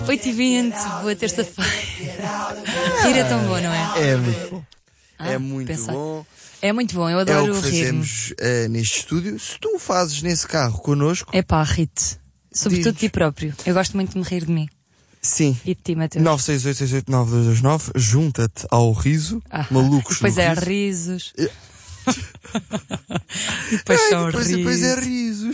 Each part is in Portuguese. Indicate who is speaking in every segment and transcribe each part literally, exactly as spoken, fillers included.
Speaker 1: oito e vinte, boa terça-feira. Rir é tão bom, não é?
Speaker 2: É muito bom.
Speaker 1: Ah,
Speaker 2: é muito
Speaker 1: pensa.
Speaker 2: bom.
Speaker 1: É muito bom, eu
Speaker 2: É
Speaker 1: adoro
Speaker 2: o que
Speaker 1: rir-me.
Speaker 2: fazemos uh, neste estúdio. Se tu o fazes nesse carro connosco,
Speaker 1: É pá, ri-te. Sobretudo
Speaker 2: Diz.
Speaker 1: de ti próprio. Eu gosto muito de me rir de mim.
Speaker 2: sim.
Speaker 1: E de ti, Mateus.
Speaker 2: nove seis oito seis oito nove dois dois nove, junta-te ao riso,
Speaker 1: Ah,
Speaker 2: malucos
Speaker 1: Depois
Speaker 2: no
Speaker 1: é
Speaker 2: riso.
Speaker 1: risos.
Speaker 2: É.
Speaker 1: E depois
Speaker 2: Ai,
Speaker 1: são
Speaker 2: depois,
Speaker 1: risos.
Speaker 2: depois é risos.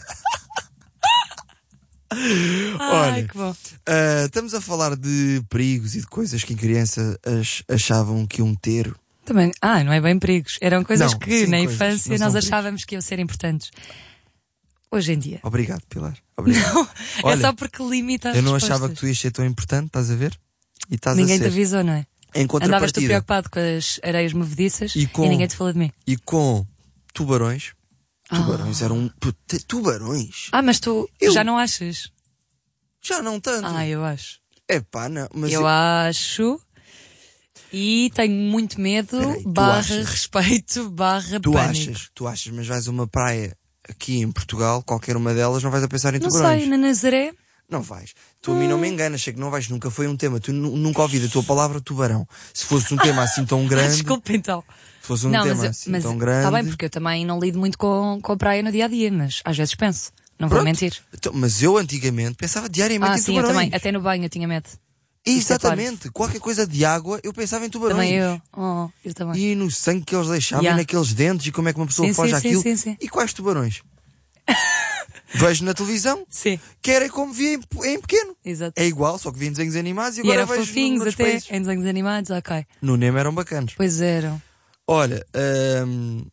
Speaker 1: Ai,
Speaker 2: Olha,
Speaker 1: que bom.
Speaker 2: uh, estamos a falar de perigos e de coisas que em criança ach- achavam que iam ter.
Speaker 1: Também, ah, não é bem perigos. Eram coisas
Speaker 2: Não,
Speaker 1: que
Speaker 2: sim,
Speaker 1: na
Speaker 2: coisas,
Speaker 1: infância
Speaker 2: não são
Speaker 1: nós
Speaker 2: perigos.
Speaker 1: achávamos que iam ser importantes. Hoje em dia.
Speaker 2: Obrigado, Pilar. Obrigado.
Speaker 1: Não,
Speaker 2: Olha,
Speaker 1: é só porque limita as
Speaker 2: eu não
Speaker 1: respostas.
Speaker 2: achava que tu ias ser tão importante, estás a ver? E estás
Speaker 1: Ninguém
Speaker 2: a
Speaker 1: te
Speaker 2: ser.
Speaker 1: avisou, não é?
Speaker 2: Em
Speaker 1: Andavas tu
Speaker 2: contrapartida.
Speaker 1: preocupado com as areias movediças
Speaker 2: E
Speaker 1: e,
Speaker 2: com-
Speaker 1: ninguém te falou de mim.
Speaker 2: E com tubarões. Tubarões eram. Puta, tubarões.
Speaker 1: Ah, mas tu
Speaker 2: Eu-
Speaker 1: já não achas?
Speaker 2: Já não tanto.
Speaker 1: Ah, eu acho.
Speaker 2: É pá, não. Mas
Speaker 1: eu
Speaker 2: eu-
Speaker 1: acho e tenho muito medo,
Speaker 2: Peraí, tu
Speaker 1: barra
Speaker 2: achas?
Speaker 1: respeito, barra
Speaker 2: tu
Speaker 1: pânico.
Speaker 2: achas, tu achas, mas vais a uma praia aqui em Portugal, qualquer uma delas, não vais a pensar em
Speaker 1: Não
Speaker 2: tubarões.
Speaker 1: sei, na Nazaré?
Speaker 2: Não vais. Tu a mim não me enganas, sei que não vais, nunca foi um tema. Tu nu- nunca ouvi da tua palavra tubarão. Se fosse um tema assim tão
Speaker 1: Ah,
Speaker 2: grande.
Speaker 1: desculpa então.
Speaker 2: Se fosse um
Speaker 1: não,
Speaker 2: tema
Speaker 1: mas, eu-
Speaker 2: assim
Speaker 1: mas
Speaker 2: tão grande.
Speaker 1: está bem, porque eu também não lido muito com, com a praia no dia a dia, mas às vezes penso. Não vou
Speaker 2: Pronto.
Speaker 1: mentir.
Speaker 2: Então, mas eu antigamente pensava diariamente
Speaker 1: Ah,
Speaker 2: em
Speaker 1: sim, eu
Speaker 2: tubarões.
Speaker 1: também. Até no banho eu tinha medo.
Speaker 2: Exatamente. Qualquer coisa de água, eu pensava em tubarões.
Speaker 1: Também eu. Oh, eu também.
Speaker 2: E no sangue que eles deixavam,
Speaker 1: Yeah.
Speaker 2: e naqueles dentes, e como é que uma pessoa
Speaker 1: Sim,
Speaker 2: foge
Speaker 1: sim,
Speaker 2: àquilo.
Speaker 1: sim, sim, sim.
Speaker 2: E quais tubarões? Vejo na televisão,
Speaker 1: Sim,
Speaker 2: que era como via em, em pequeno.
Speaker 1: exato.
Speaker 2: É igual, só que vi em desenhos animados e
Speaker 1: E
Speaker 2: agora
Speaker 1: eram
Speaker 2: vejo
Speaker 1: fofinhos
Speaker 2: noutros
Speaker 1: até,
Speaker 2: países.
Speaker 1: em desenhos animados, ok.
Speaker 2: No Nemo eram bacanas.
Speaker 1: Pois eram.
Speaker 2: Olha, hum,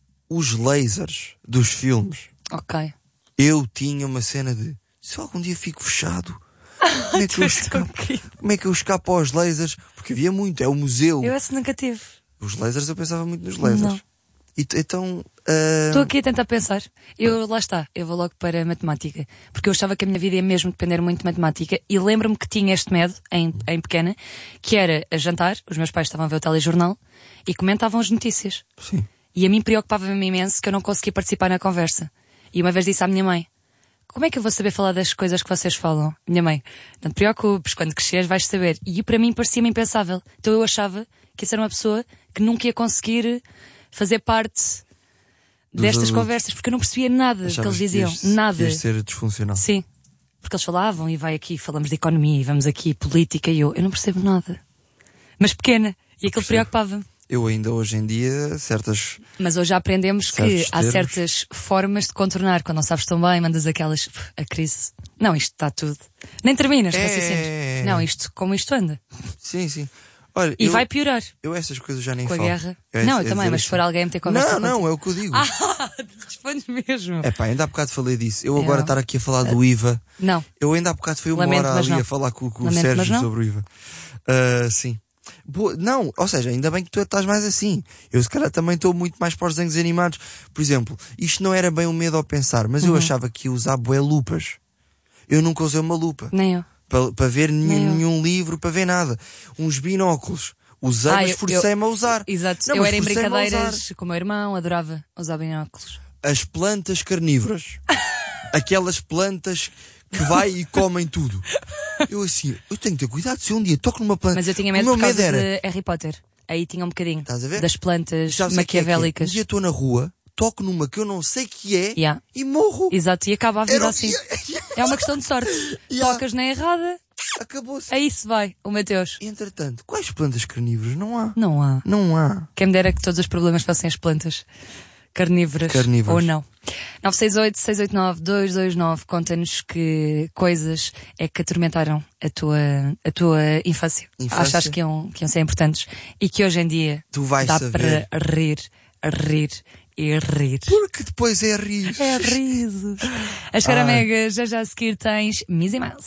Speaker 2: os lasers dos filmes.
Speaker 1: Ok.
Speaker 2: Eu tinha uma cena de, se eu algum dia fico fechado, como é que eu escapo? Como é que eu escapo aos lasers? Porque havia muito, é o museu.
Speaker 1: Eu esse nunca tive.
Speaker 2: Os lasers, eu pensava muito nos lasers.
Speaker 1: Não.
Speaker 2: E t- então, hum,
Speaker 1: Estou aqui a tentar pensar. Eu, lá está, eu vou logo para a matemática. Porque eu achava que a minha vida ia mesmo depender muito de matemática. E lembro-me que tinha este medo, em, em pequena, que era a jantar, os meus pais estavam a ver o telejornal e comentavam as notícias.
Speaker 2: sim.
Speaker 1: E a mim preocupava-me imenso que eu não conseguia participar na conversa. E uma vez disse à minha mãe: como é que eu vou saber falar das coisas que vocês falam? Minha mãe: não te preocupes, quando cresceres vais saber. E para mim parecia-me impensável. Então eu achava que essa era uma pessoa que nunca ia conseguir fazer parte
Speaker 2: Dos
Speaker 1: destas
Speaker 2: adultos.
Speaker 1: conversas, porque eu não percebia nada do que
Speaker 2: Achavas
Speaker 1: eles diziam.
Speaker 2: ias-
Speaker 1: Nada.
Speaker 2: ias ser disfuncional.
Speaker 1: Sim. Porque eles falavam e vai aqui, falamos de economia e vamos aqui, política, e eu, eu não percebo nada. Mas pequena. E aquilo
Speaker 2: percebo.
Speaker 1: preocupava-me.
Speaker 2: Eu ainda hoje em dia, certas.
Speaker 1: Mas hoje já aprendemos que
Speaker 2: Certos
Speaker 1: há
Speaker 2: termos.
Speaker 1: certas formas de contornar. Quando não sabes tão bem, mandas aquelas. "Pff, a crise. Não, isto está tudo. Nem terminas,
Speaker 2: É.
Speaker 1: raciocínios. Não, isto, como isto anda.
Speaker 2: Sim, sim. Olha,
Speaker 1: E
Speaker 2: eu,
Speaker 1: vai piorar
Speaker 2: eu essas coisas já nem
Speaker 1: com a
Speaker 2: falo.
Speaker 1: guerra.
Speaker 2: É-
Speaker 1: não,
Speaker 2: é
Speaker 1: eu também,
Speaker 2: dizer
Speaker 1: mas se
Speaker 2: assim.
Speaker 1: for alguém a meter conversa
Speaker 2: Não, não,
Speaker 1: contigo.
Speaker 2: é o que eu digo.
Speaker 1: Ah, tu respondes mesmo.
Speaker 2: É pá, ainda há bocado falei disso. Eu
Speaker 1: É.
Speaker 2: agora estar aqui a falar do I V A.
Speaker 1: Não.
Speaker 2: Eu ainda há bocado foi uma
Speaker 1: Lamento,
Speaker 2: hora
Speaker 1: mas
Speaker 2: ali
Speaker 1: não.
Speaker 2: a falar com, com o
Speaker 1: Lamento, mas
Speaker 2: Sérgio
Speaker 1: não.
Speaker 2: sobre o I V A. Ah, sim. Boa, não, ou seja, ainda bem que tu estás mais assim. Eu se calhar também estou muito mais para os desenhos animados. Por exemplo, isto não era bem um medo ao pensar, mas eu
Speaker 1: Uhum.
Speaker 2: achava que ia usar bué lupas. Eu nunca usei uma lupa.
Speaker 1: Nem eu.
Speaker 2: Para, para ver
Speaker 1: Nem
Speaker 2: nenhum,
Speaker 1: eu.
Speaker 2: nenhum livro, para ver nada. Uns binóculos. Usei,
Speaker 1: Ah,
Speaker 2: mas
Speaker 1: eu-
Speaker 2: esforcei-me a usar.
Speaker 1: Exato.
Speaker 2: Não,
Speaker 1: eu
Speaker 2: mas
Speaker 1: era em
Speaker 2: esforcei-me a usar.
Speaker 1: brincadeiras com o meu irmão, adorava usar binóculos.
Speaker 2: As plantas carnívoras. Aquelas plantas que vai e comem tudo. Eu assim, eu tenho que ter cuidado se eu um dia toco numa planta.
Speaker 1: Mas eu tinha
Speaker 2: O
Speaker 1: medo
Speaker 2: meu
Speaker 1: por causa
Speaker 2: medo era,
Speaker 1: de Harry Potter. Aí tinha um bocadinho.
Speaker 2: Estás a ver?
Speaker 1: Das plantas
Speaker 2: sabes o que é que é?
Speaker 1: maquiavélicas.
Speaker 2: Um dia estou na rua, toco numa que eu não sei que é
Speaker 1: Yeah.
Speaker 2: e morro.
Speaker 1: Exato, e acaba a vida
Speaker 2: Era-
Speaker 1: assim. É uma questão de sorte.
Speaker 2: Yeah.
Speaker 1: Tocas na errada,
Speaker 2: Acabou-se.
Speaker 1: aí se vai, o Mateus.
Speaker 2: Entretanto, quais plantas carnívoras? Não há.
Speaker 1: Não há.
Speaker 2: Não há.
Speaker 1: Quem me dera que todos os problemas fossem as plantas carnívoras.
Speaker 2: Carnívoras.
Speaker 1: Ou não. nove seis oito, seis oito nove, dois dois nove, conta-nos que coisas é que atormentaram a tua, a tua infância.
Speaker 2: Infância.
Speaker 1: Achas que iam, que iam ser importantes e que hoje em dia
Speaker 2: Tu vais
Speaker 1: dá
Speaker 2: saber.
Speaker 1: para rir, rir e rir.
Speaker 2: Porque depois é rir.
Speaker 1: É risos. As caramegas, já já a seguir tens Missy Mouse.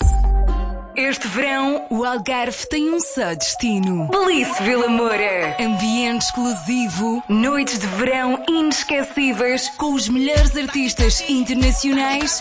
Speaker 3: Este verão, o Algarve tem um só destino. Belize Vila Moura. Ambiente exclusivo, noites de verão inesquecíveis com os melhores artistas internacionais